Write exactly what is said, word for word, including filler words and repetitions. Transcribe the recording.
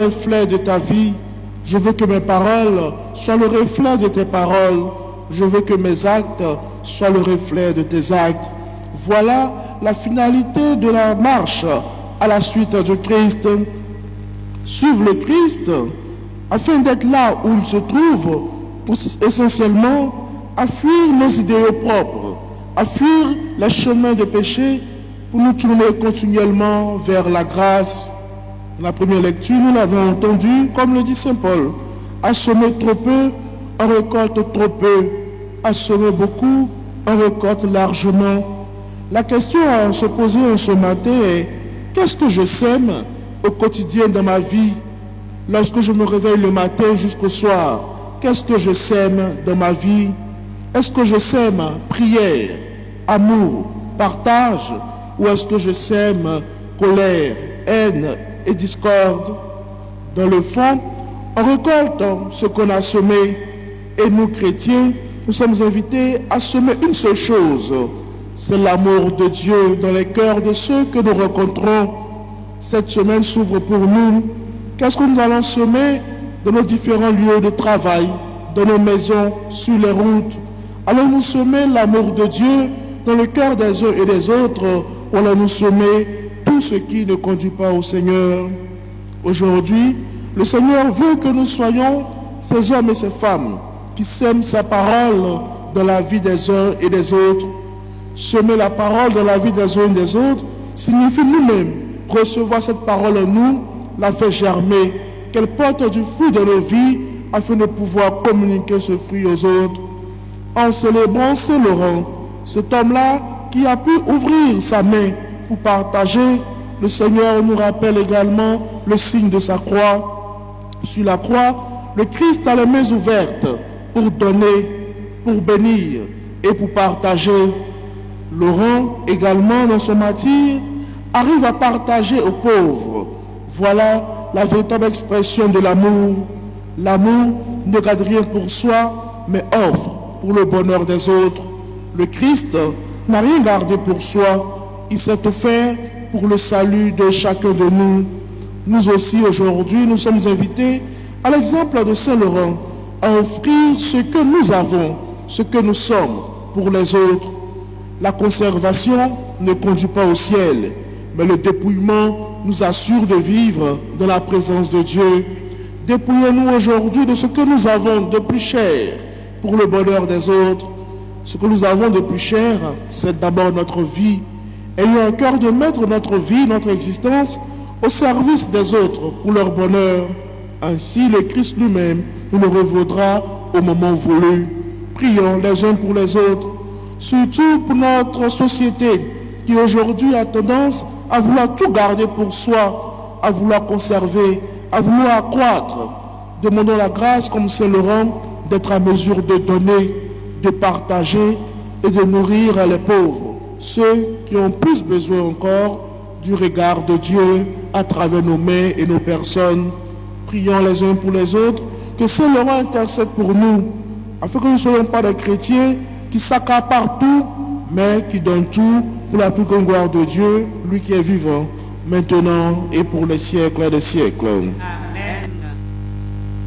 reflet de ta vie. Je veux que mes paroles soient le reflet de tes paroles. Je veux que mes actes soient le reflet de tes actes. Voilà la finalité de la marche à la suite du Christ. Suivre le Christ afin d'être là où il se trouve, pour essentiellement à fuir nos idéaux propres, à fuir les chemins de péché, pour nous tourner continuellement vers la grâce. Dans la première lecture, nous l'avons entendu, comme le dit saint Paul, à semer trop peu, on récolte trop peu, à semer beaucoup, on récolte largement. La question à se poser en ce matin est, qu'est-ce que je sème au quotidien dans ma vie? Lorsque je me réveille le matin jusqu'au soir, qu'est-ce que je sème dans ma vie? Est-ce que je sème prière, amour, partage, ou est-ce que je sème colère, haine et discorde? Dans le fond, on récolte ce qu'on a semé, et nous chrétiens, nous sommes invités à semer une seule chose, c'est l'amour de Dieu dans les cœurs de ceux que nous rencontrons. Cette semaine s'ouvre pour nous. Qu'est-ce que nous allons semer dans nos différents lieux de travail, dans nos maisons, sur les routes? Allons-nous semer l'amour de Dieu dans le cœur des uns et des autres, ou allons-nous semer tout ce qui ne conduit pas au Seigneur? Aujourd'hui, le Seigneur veut que nous soyons ces hommes et ces femmes qui sèment sa parole dans la vie des uns et des autres. Semer la parole dans la vie des uns et des autres signifie nous-mêmes recevoir cette parole en nous, la faire germer, qu'elle porte du fruit dans nos vies afin de pouvoir communiquer ce fruit aux autres. En célébrant Saint Laurent, cet homme-là qui a pu ouvrir sa main pour partager, le Seigneur nous rappelle également le signe de sa croix. Sur la croix, le Christ a les mains ouvertes pour donner, pour bénir et pour partager. Laurent, également dans son martyre, arrive à partager aux pauvres. Voilà la véritable expression de l'amour. L'amour ne garde rien pour soi, mais offre pour le bonheur des autres. Le Christ n'a rien gardé pour soi. Il s'est offert pour le salut de chacun de nous. Nous aussi, aujourd'hui, nous sommes invités, à l'exemple de Saint Laurent, à offrir ce que nous avons, ce que nous sommes pour les autres. La conservation ne conduit pas au ciel, mais le dépouillement nous assure de vivre dans la présence de Dieu. Dépouillons-nous aujourd'hui de ce que nous avons de plus cher pour le bonheur des autres. Ce que nous avons de plus cher, c'est d'abord notre vie. Ayons un cœur de mettre notre vie, notre existence, au service des autres pour leur bonheur. Ainsi, le Christ lui-même nous le revaudra au moment voulu. Prions les uns pour les autres, surtout pour notre société qui aujourd'hui a tendance à vouloir tout garder pour soi, à vouloir conserver, à vouloir accroître. Demandons la grâce, comme Saint Laurent, d'être à mesure de donner, de partager et de nourrir les pauvres, ceux qui ont plus besoin encore du regard de Dieu à travers nos mains et nos personnes. Prions les uns pour les autres, que Saint Laurent intercède pour nous, afin que nous ne soyons pas des chrétiens qui s'accaparent tout, mais qui donnent tout pour la plus grande gloire de Dieu, lui qui est vivant, maintenant et pour les siècles des siècles. Amen.